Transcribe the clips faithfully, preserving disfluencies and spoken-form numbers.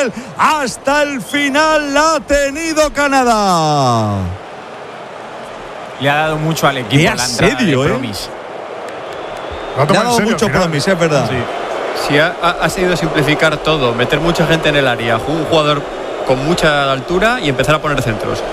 nivel. Hasta el final la ha tenido Canadá. Le ha dado mucho al equipo la entrada de Promis. Le ha dado mucho Promis, es verdad. Sí. Si ha, ha, ha sido simplificar todo, meter mucha gente en el área, un jugador con mucha altura y empezar a poner centros.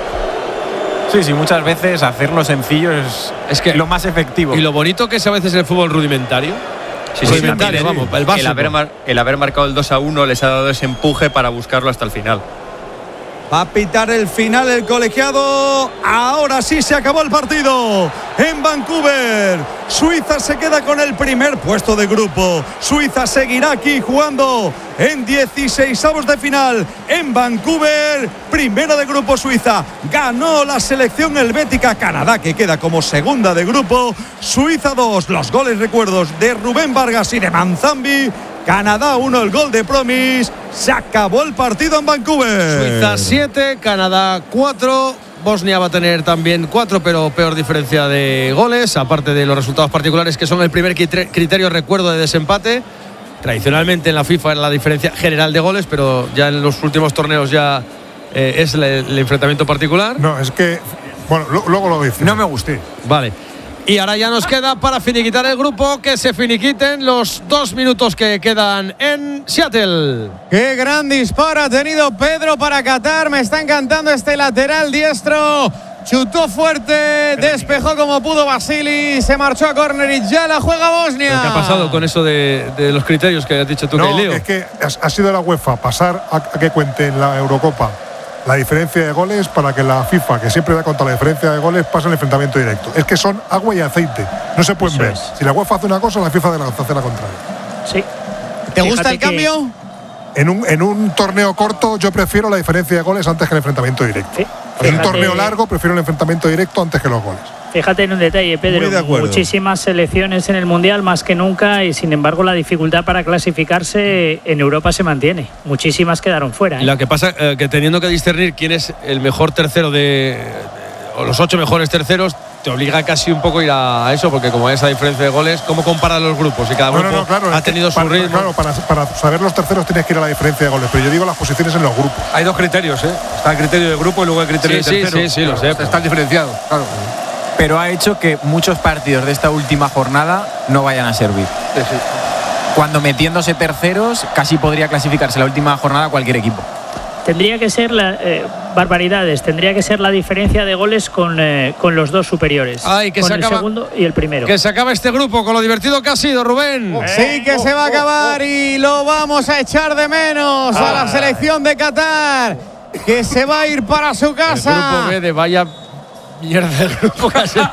Sí, sí, muchas veces hacerlo sencillo es, es que lo más efectivo. Y lo bonito que es a veces el fútbol rudimentario. Sí, sí, rudimentario, sí, vamos, el básico. El haber, mar, el haber marcado el dos a uno les ha dado ese empuje para buscarlo hasta el final. Va a pitar el final el colegiado. Ahora sí se acabó el partido en Vancouver. Suiza se queda con el primer puesto de grupo. Suiza seguirá aquí jugando en dieciseisavos de final en Vancouver. Primera de grupo Suiza. Ganó la selección helvética. Canadá, que queda como segunda de grupo. Suiza dos. Los goles, recuerdos, de Rubén Vargas y de Manzambi. Canadá uno, el gol de Promis. Se acabó el partido en Vancouver. Suiza siete, Canadá cuatro. Bosnia va a tener también cuatro, pero peor diferencia de goles, aparte de los resultados particulares, que son el primer criterio, recuerdo, de desempate. Tradicionalmente en la FIFA era la diferencia general de goles, pero ya en los últimos torneos ya eh, es el, el enfrentamiento particular. No, es que, bueno, lo, luego lo dice. No me gusté. Vale. Y ahora ya nos queda para finiquitar el grupo, que se finiquiten los dos minutos que quedan en Seattle. Qué gran disparo ha tenido Pedro para Qatar. Me está encantando este lateral diestro. Chutó fuerte, despejó como pudo Vasili, se marchó a córner y ya la juega Bosnia. ¿Qué ha pasado con eso de, de los criterios que has dicho tú, no, Leo? Es que ha sido la UEFA pasar a, a que cuente en la Eurocopa la diferencia de goles para que la FIFA, que siempre da contra la diferencia de goles, pase el enfrentamiento directo. Es que son agua y aceite, no se pueden Eso ver. Es. Si la UEFA hace una cosa, la FIFA hace la contraria. Sí. ¿Te Fíjate gusta el cambio? En un, en un torneo corto yo prefiero la diferencia de goles antes que el enfrentamiento directo. Sí. En un torneo largo prefiero el enfrentamiento directo antes que los goles. Fíjate en un detalle, Pedro, muchísimas selecciones en el Mundial, más que nunca, y sin embargo la dificultad para clasificarse en Europa se mantiene. Muchísimas quedaron fuera. ¿eh? Lo que pasa eh, que teniendo que discernir quién es el mejor tercero de, de o los ocho mejores terceros, te obliga casi un poco a ir a eso, porque como hay esa diferencia de goles, ¿cómo comparan los grupos? Y cada grupo no, no, no, claro, ha tenido su para, ritmo. Claro, para, para saber los terceros tienes que ir a la diferencia de goles, pero yo digo las posiciones en los grupos. Hay dos criterios, ¿eh? Está el criterio de grupo y luego el criterio sí, de tercero. Sí, sí, sí, lo sé. Están diferenciados, claro. Pero ha hecho que muchos partidos de esta última jornada no vayan a servir. Sí, sí. Cuando metiéndose terceros, casi podría clasificarse la última jornada cualquier equipo. Tendría que ser la, eh, barbaridades, tendría que ser la diferencia de goles con, eh, con los dos superiores. Ay, que con se el acaba, segundo y el primero. Que se acaba este grupo con lo divertido que ha sido, Rubén. Oh, sí, que oh, se va a acabar oh, oh. y lo vamos a echar de menos ah. a la selección de Qatar, que se va a ir para su casa. El grupo B de vaya mierda del grupo.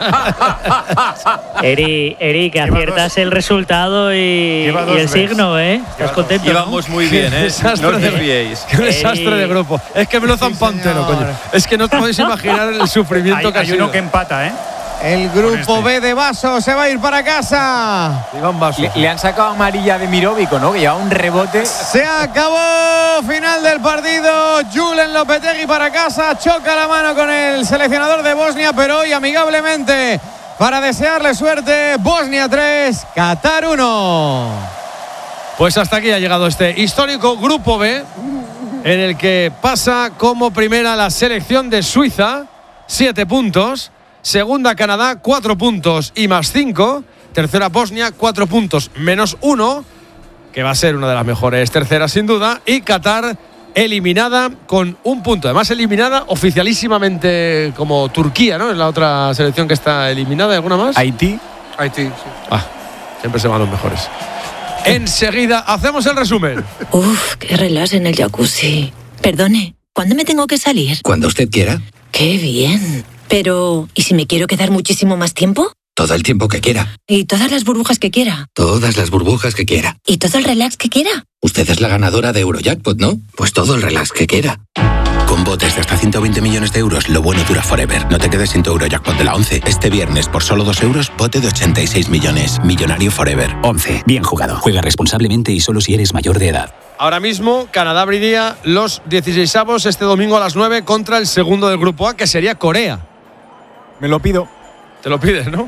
Eri, Eri, que aciertas el resultado y, y el veces. signo, ¿eh? ¿Estás contento? Íbamos ¿no? muy bien, ¿eh? No os desviéis. Qué desastre de grupo. Es que me lo zampantero, coño. Es que no os podéis imaginar el sufrimiento hay, que ha hay sido. Hay uno que empata, ¿eh? El grupo B de Vaso se va a ir para casa. Iván Vaso. Le, le han sacado amarilla de Mirovico, ¿no? Que lleva un rebote. Se acabó. Final del partido. Julen Lopetegui para casa. Choca la mano con el seleccionador de Bosnia, pero hoy amigablemente, para desearle suerte, Bosnia tres, Qatar uno. Pues hasta aquí ha llegado este histórico grupo B, en el que pasa como primera la selección de Suiza, siete puntos. Segunda Canadá, cuatro puntos y más cinco. Tercera Bosnia, cuatro puntos menos uno, que va a ser una de las mejores terceras sin duda. Y Qatar eliminada con un punto. Además eliminada oficialísimamente como Turquía, ¿no? Es la otra selección que está eliminada. ¿Hay alguna más? Haití. Haití, sí. Ah, siempre se van los mejores. Enseguida hacemos el resumen. Uf, qué relax en el jacuzzi. Perdone, ¿cuándo me tengo que salir? Cuando usted quiera. Qué bien. Pero, ¿y si me quiero quedar muchísimo más tiempo? Todo el tiempo que quiera. ¿Y todas las burbujas que quiera? Todas las burbujas que quiera. ¿Y todo el relax que quiera? Usted es la ganadora de Eurojackpot, ¿no? Pues todo el relax que quiera. Con botes de hasta ciento veinte millones de euros, lo bueno dura forever. No te quedes sin tu Eurojackpot de la once. Este viernes, por solo dos euros, bote de ochenta y seis millones. Millonario forever. once. Bien jugado. Juega responsablemente y solo si eres mayor de edad. Ahora mismo, Canadá abriría los dieciseisavos este domingo a las nueve contra el segundo del grupo A, que sería Corea. Me lo pido. Te lo pides, ¿no?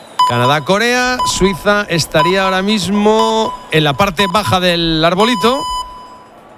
Canadá-Corea. Suiza estaría ahora mismo en la parte baja del arbolito.